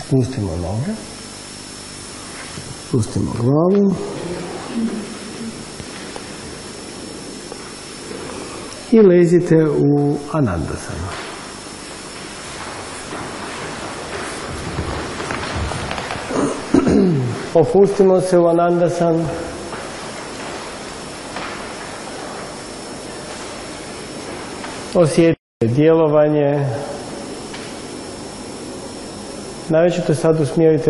Spustimo noge. Spustimo glavu. I lezite u Anandasanu. Opustimo se u Anandasanu. Osjetite djelovanje. Naročito sad usmjerite